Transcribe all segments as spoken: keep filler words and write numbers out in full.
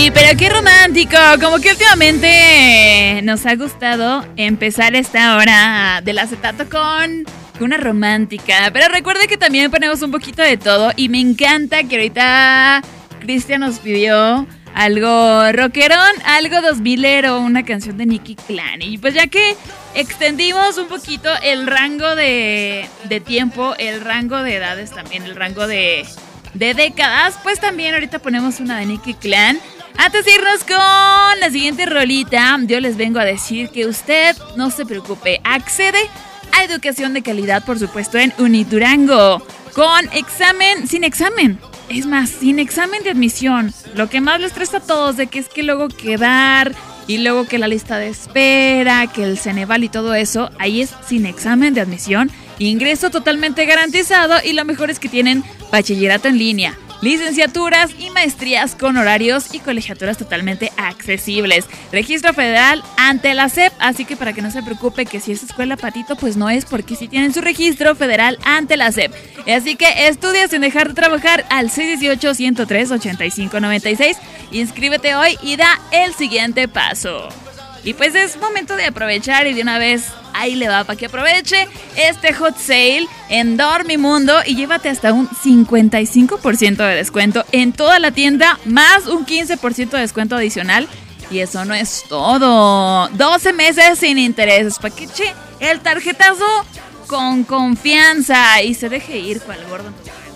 Ay, pero qué romántico. Como que últimamente nos ha gustado empezar esta hora del acetato con una romántica. Pero recuerde que también ponemos un poquito de todo. Y me encanta que ahorita Cristian nos pidió algo rockerón, algo dos milero, una canción de Nicki Clan. Y pues ya que extendimos un poquito el rango de, de tiempo, el rango de edades también, el rango de, de décadas, pues también ahorita ponemos una de Nicki Clan. Antes de irnos con la siguiente rolita, yo les vengo a decir que usted no se preocupe, accede a educación de calidad, por supuesto, en Unidurango, con examen, sin examen. Es más, sin examen de admisión. Lo que más les estresa a todos de que es que luego quedar y luego que la lista de espera, que el Ceneval y todo eso, ahí es sin examen de admisión, ingreso totalmente garantizado y lo mejor es que tienen bachillerato en línea, licenciaturas y maestrías con horarios y colegiaturas totalmente accesibles. Registro federal ante la S E P, así que para que no se preocupe que si es escuela patito, pues no es, porque sí tienen su registro federal ante la S E P. Así que estudia sin dejar de trabajar al seis uno ocho, uno cero tres, ocho cinco nueve seis. Inscríbete hoy y da el siguiente paso. Y pues es momento de aprovechar y de una vez ahí le va para que aproveche este hot sale en Dormimundo y llévate hasta un cincuenta y cinco por ciento de descuento en toda la tienda, más un quince por ciento de descuento adicional. Y eso no es todo. doce meses sin intereses. Pa' que che el tarjetazo con confianza y se deje ir con el gordo.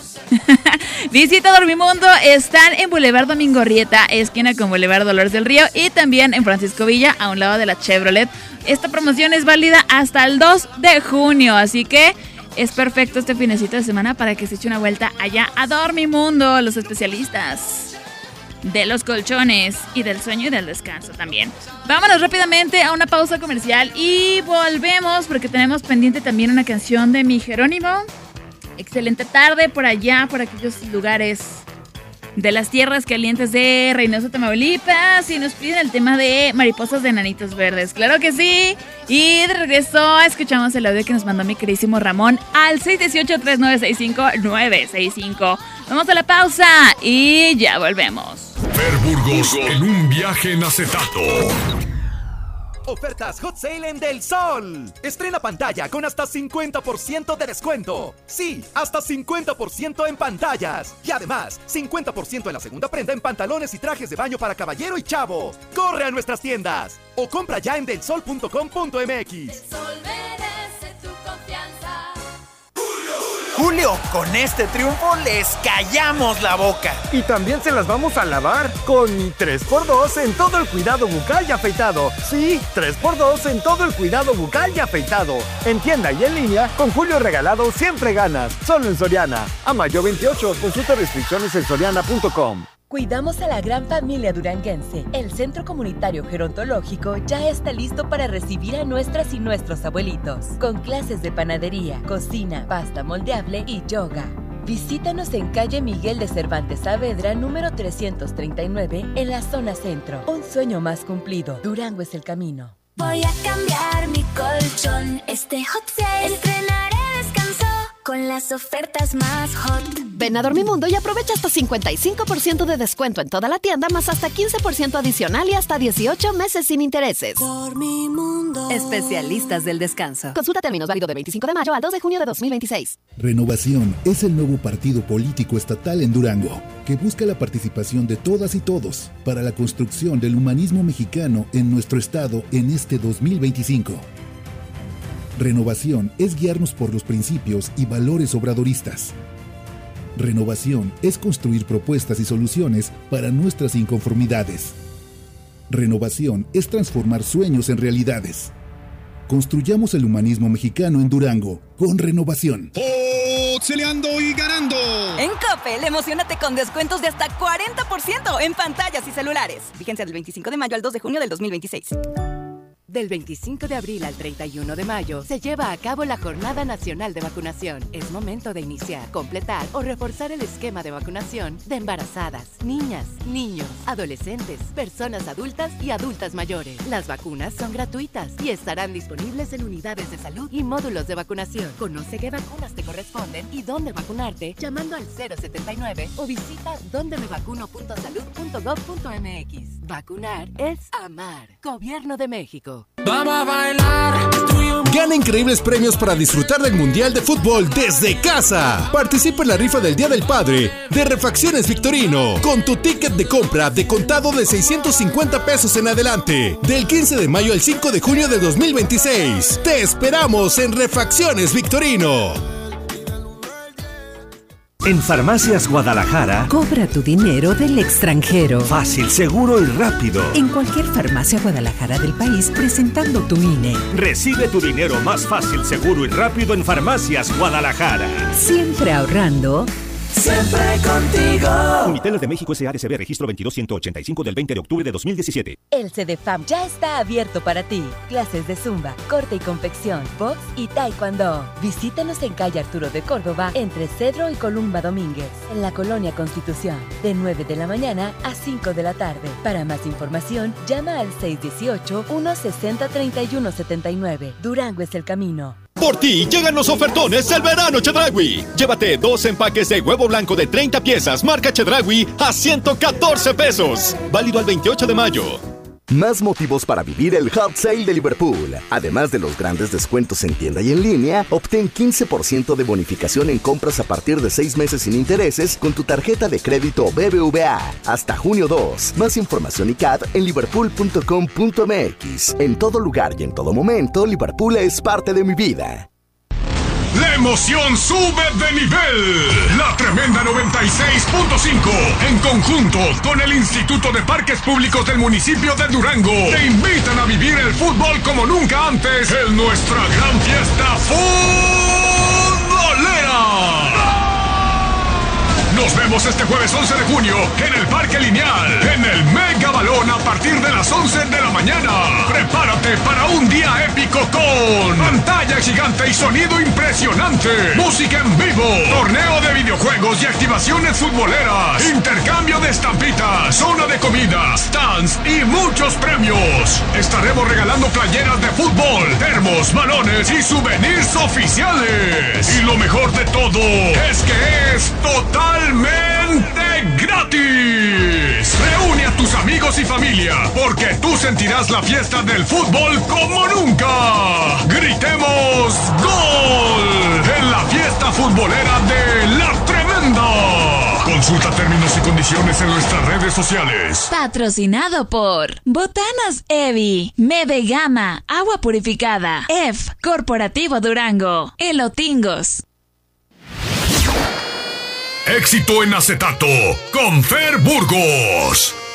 Visita Dormimundo, están en Boulevard Domingo Rieta, esquina con Boulevard Dolores del Río, y también en Francisco Villa, a un lado de la Chevrolet. Esta promoción es válida hasta el dos de junio, así que es perfecto este finecito de semana para que se eche una vuelta allá a Dormimundo, los especialistas de los colchones y del sueño y del descanso también. Vámonos rápidamente a una pausa comercial y volvemos porque tenemos pendiente también una canción de mi Jerónimo. Excelente tarde por allá, por aquellos lugares de las tierras calientes de Reynosa, Tamaulipas, y nos piden el tema de Mariposas de Enanitos Verdes. ¡Claro que sí! Y de regreso escuchamos el audio que nos mandó mi queridísimo Ramón al seis uno ocho, tres nueve seis cinco, nueve seis cinco. Vamos a la pausa y ya volvemos. Fer Burgos en un viaje en acetato. Ofertas Hot Sale en Del Sol. Estrena pantalla con hasta cincuenta por ciento de descuento. Sí, hasta cincuenta por ciento en pantallas. Y además, cincuenta por ciento en la segunda prenda en pantalones y trajes de baño para caballero y chavo. Corre a nuestras tiendas o compra ya en delsol punto com punto m x. El Sol merece tu confianza. Julio, con este triunfo les callamos la boca. Y también se las vamos a lavar con mi tres por dos en todo el cuidado bucal y afeitado. Sí, tres por dos en todo el cuidado bucal y afeitado. En tienda y en línea, con Julio regalado siempre ganas. Solo en Soriana. A mayo veintiocho, consulta restricciones en soriana punto com. Cuidamos a la gran familia duranguense. El Centro Comunitario Gerontológico ya está listo para recibir a nuestras y nuestros abuelitos, con clases de panadería, cocina, pasta moldeable y yoga. Visítanos en calle Miguel de Cervantes Saavedra, número trescientos treinta y nueve, en la zona centro. Un sueño más cumplido. Durango es el camino. Voy a cambiar mi colchón. Este hot sale estrenaré descanso con las ofertas más hot. Ven a Dormimundo y aprovecha hasta cincuenta y cinco por ciento de descuento en toda la tienda, más hasta quince por ciento adicional y hasta dieciocho meses sin intereses. Dormimundo. Especialistas del descanso. Consulta términos, válido de veinticinco de mayo al dos de junio de dos mil veintiséis. Renovación es el nuevo partido político estatal en Durango, que busca la participación de todas y todos para la construcción del humanismo mexicano en nuestro estado en este dos mil veinticinco. Renovación es guiarnos por los principios y valores obradoristas. Renovación es construir propuestas y soluciones para nuestras inconformidades. Renovación es transformar sueños en realidades. Construyamos el humanismo mexicano en Durango con Renovación. ¡Otseleando y ganando! En Coppel, emocionate con descuentos de hasta cuarenta por ciento en pantallas y celulares. Vigencia del veinticinco de mayo al dos de junio del dos mil veintiséis. Del veinticinco de abril al treinta y uno de mayo se lleva a cabo la Jornada Nacional de Vacunación. Es momento de iniciar, completar o reforzar el esquema de vacunación de embarazadas, niñas, niños, adolescentes, personas adultas y adultas mayores. Las vacunas son gratuitas y estarán disponibles en unidades de salud y módulos de vacunación. Conoce qué vacunas te corresponden y dónde vacunarte llamando al cero setenta y nueve o visita donde me vacuno punto salud punto gov punto m x. Vacunar es amar. Gobierno de México. Vamos a bailar. Gana increíbles premios para disfrutar del Mundial de Fútbol desde casa. Participa en la rifa del Día del Padre de Refacciones Victorino con tu ticket de compra de contado de seiscientos cincuenta pesos en adelante. Del quince de mayo al cinco de junio de dos mil veintiséis. Te esperamos en Refacciones Victorino. En Farmacias Guadalajara, cobra tu dinero del extranjero. Fácil, seguro y rápido. En cualquier farmacia Guadalajara del país, presentando tu I N E. Recibe tu dinero más fácil, seguro y rápido en Farmacias Guadalajara. Siempre ahorrando. Siempre contigo. Uniteles de México S A D C B registro veintidós ciento ochenta y cinco del veinte de octubre de dos mil diecisiete. El CEDEFAM ya está abierto para ti. Clases de zumba, corte y confección, box y taekwondo. Visítanos en calle Arturo de Córdoba, entre Cedro y Columba Domínguez, en la Colonia Constitución, de nueve de la mañana a cinco de la tarde. Para más información, llama al seis uno ocho, uno seis cero, tres uno siete nueve. Durango es el camino. Por ti llegan los ofertones del verano Chedraui. Llévate dos empaques de huevo blanco de treinta piezas marca Chedraui a ciento catorce pesos. Válido al veintiocho de mayo. Más motivos para vivir el Hot Sale de Liverpool. Además de los grandes descuentos en tienda y en línea, obtén quince por ciento de bonificación en compras a partir de seis meses sin intereses con tu tarjeta de crédito B B V A. Hasta junio dos. Más información y C A D en liverpool punto com punto m x. En todo lugar y en todo momento, Liverpool es parte de mi vida. La emoción sube de nivel. La Tremenda noventa y seis punto cinco, en conjunto con el Instituto de Parques Públicos del municipio de Durango, te invitan a vivir el fútbol como nunca antes en nuestra gran fiesta futbolera. Nos vemos este jueves once de junio en el Parque Lineal, en el Mega Balón a partir de las once de la mañana. Prepárate para un día épico con pantalla gigante y sonido impresionante, música en vivo, torneo de videojuegos y activaciones futboleras, intercambio de estampitas, zona de comida, stands y muchos premios. Estaremos regalando playeras de fútbol, termos, balones y souvenirs oficiales. Y lo mejor de todo es que es totalmente gratis. Reúne a tus amigos y familia, porque tú sentirás la fiesta del fútbol como nunca. Gritemos ¡Gol! En la fiesta futbolera de La Tremenda. Consulta términos y condiciones en nuestras redes sociales. Patrocinado por Botanas Evi, Mede Gama, Agua Purificada, F, Corporativo Durango, Elotingos. Éxito en acetato con Fer Burgos.